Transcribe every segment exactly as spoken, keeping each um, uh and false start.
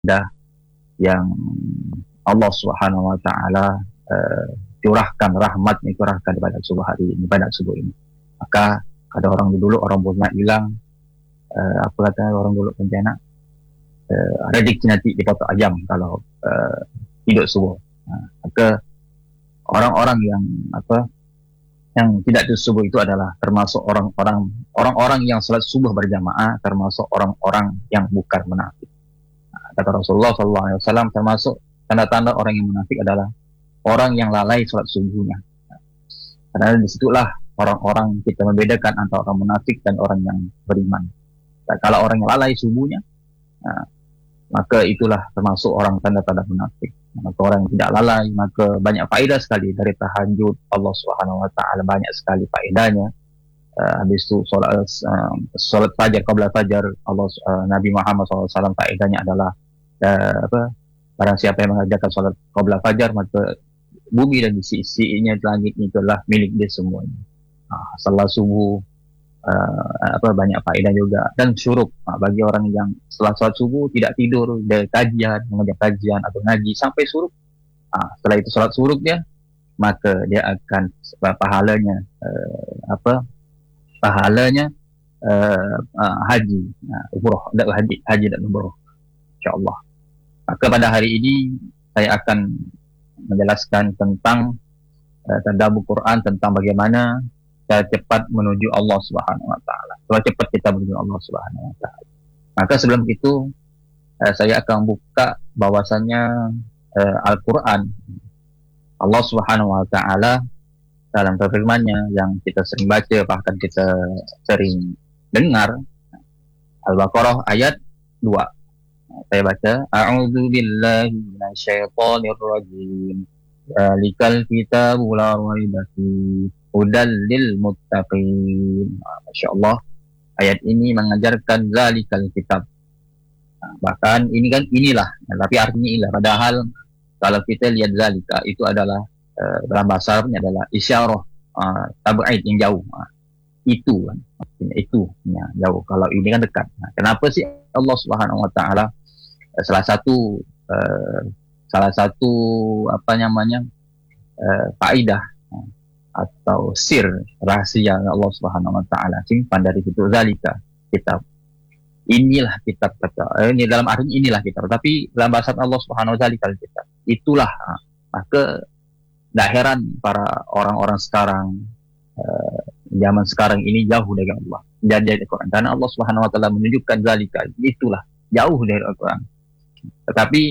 dah yang Allah Subhanahu Wa Taala uh, curahkan rahmatnya, curahkan pada subuh hari ini, pada subuh ini. Maka ada orang dulu, orang banyak bilang, uh, apa kata orang dulu pencana, uh, rezeki nanti dipatok ayam kalau uh, hidup subuh. Uh, maka orang-orang yang apa yang tidak tidur subuh itu adalah termasuk orang-orang orang-orang yang salat subuh berjamaah, termasuk orang-orang yang bukan munafik. Kata Rasulullah Sallallahu Alaihi Wasallam, termasuk tanda-tanda orang yang munafik adalah orang yang lalai sholat subuhnya. Karena disitulah orang-orang kita membedakan antara orang munafik dan orang yang beriman. Dan kalau orang yang lalai subuhnya, nah, maka itulah termasuk orang tanda-tanda munafik. Maka orang yang tidak lalai, maka banyak faedah sekali dari tahajud. Allah Subhanahu Wa Taala banyak sekali faedahnya. Uh, habis itu solat, uh, solat fajar, qabla fajar, Allah uh, Nabi Muhammad shallallahu alaihi wasallam faedahnya adalah uh, apa? Barang siapa yang mengerjakan solat qabla fajar, maka bumi dan isi-isinya langit itu adalah milik dia semuanya. Uh, salat subuh uh, apa banyak faedah juga, dan syuruk uh, bagi orang yang setelah salat subuh tidak tidur, dia kajian, mengajar kajian atau ngaji sampai syuruk. Uh, setelah itu salat syuruk dia, maka dia akan pahalanya uh, apa? pahalanya uh, uh, haji, uh, umrah, tak haji, haji dan umrah, insyaAllah. Maka pada hari ini saya akan menjelaskan tentang uh, tadabbur Quran, tentang bagaimana cara cepat menuju Allah Subhanahu Wa Taala. Cara cepat kita menuju Allah Subhanahu Wa Taala. Maka sebelum itu uh, saya akan buka bahwasannya uh, Al-Quran, Allah Subhanahu Wa Taala dalam firman-Nya yang kita sering baca, bahkan kita sering dengar, Al-Baqarah ayat dua. Saya baca, A'udzu billahi minasyaitonir rajim. Dzalikal kitabu la raiba fihi hudal lil muttaqin. Masya-Allah, ayat ini mengajarkan zalikal kitab. Bahkan ini kan inilah, tapi artinya inilah. Padahal kalau kita lihat zalika itu adalah Uh, dalam bahasa Arabnya adalah isyarah uh, tabi'id yang jauh, uh, itu kan, itu ya, jauh. Kalau ini kan dekat. Nah, kenapa sih Allah Subhanahu Wa Taala uh, salah satu uh, salah satu apa namanya uh, faedah uh, atau sir rahasia Allah Subhanahu Wa Taala simpan dari situ, zalika kitab, inilah kitab kata uh, ini dalam artinya inilah kitab, tapi dalam bahasa Allah Subhanahu Wa Taala kitab itulah. Uh, maka tak heran para orang-orang sekarang, uh, zaman sekarang ini jauh dari Allah, dari Al-Quran. Karena Allah Subhanahu Wa Taala menunjukkan zalika, itulah, jauh dari Al-Quran. Tetapi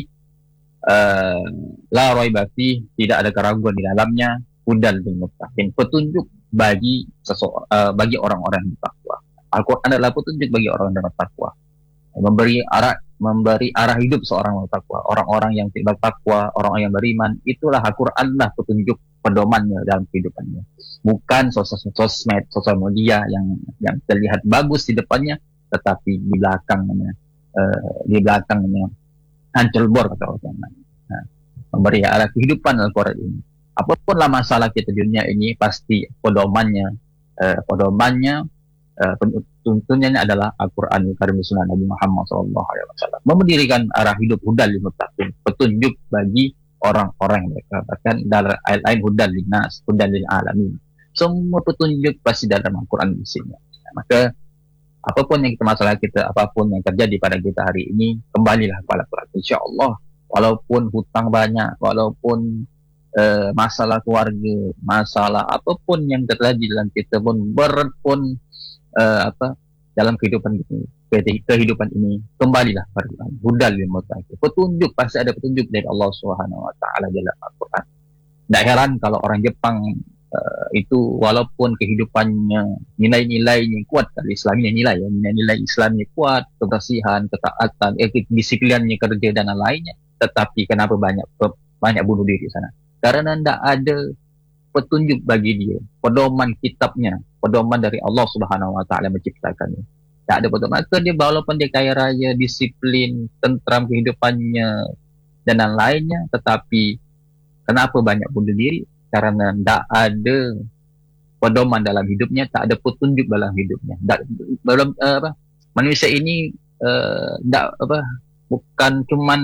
uh, la raiba fihi, tidak ada keraguan di dalamnya, hudal lil muttaqin, petunjuk bagi seseorang, uh, bagi orang-orang yang bertakwa. Al-Quran adalah petunjuk bagi orang yang bertakwa, memberi arah memberi arah hidup seorang bertakwa. Orang-orang yang tidak bertakwa, orang yang beriman, itulah Al-Quran lah petunjuk pedomannya dalam kehidupannya. Bukan sosmed, sosial media yang yang terlihat bagus di depannya, tetapi di belakangnya uh, di belakangnya hancur bor, kata orang. Nah, memberi arah kehidupan Al-Quran ini. Apapunlah masalah kita di dunia ini, pasti pedomannya uh, pedomannya Uh, tuntunannya adalah Al-Quran Karim, Sunnah Nabi Muhammad Sallallahu Alaihi Wasallam, mendirikan arah hidup hudal lil muttaqin, petunjuk bagi orang-orang yang dikatakan dalam ayat lain hudal linnas, hudal lil alamin. Semua petunjuk pasti dalam Al-Quran di sini. Maka apapun yang kita masalah kita, apapun yang terjadi pada kita hari ini, kembalilah kepada Al-Quran. InsyaAllah, walaupun hutang banyak, walaupun uh, masalah keluarga, masalah apapun yang terjadi dalam kita pun, berat pun, Uh, apa dalam kehidupan ini, kehidupan ini, kembalilah pada Al-Quran. Hudal lil muttaqin, petunjuk, pasti ada petunjuk dari Allah Subhanahu Wa Taala dalam Al-Quran. Tak heran kalau orang Jepang uh, itu walaupun kehidupannya nilai-nilainya kuat, kalau Islamnya nilai ya, nilai-nilai Islamnya kuat, kebersihan, ketaatan, eh, disiplinnya, kerja dan lainnya, tetapi kenapa banyak banyak bunuh diri sana? Karena tidak ada petunjuk bagi dia, pedoman kitabnya, pedoman dari Allah Subhanahu Wa Taala menciptakannya. Tak ada pedoman. Maka dia walaupun dia kaya raya, disiplin, tentram kehidupannya dan lain-lainnya, tetapi kenapa banyak bunuh diri? Karena tak ada pedoman dalam hidupnya, tak ada petunjuk dalam hidupnya. Tak, dalam uh, apa? Manusia ini uh, tak apa? Bukan cuman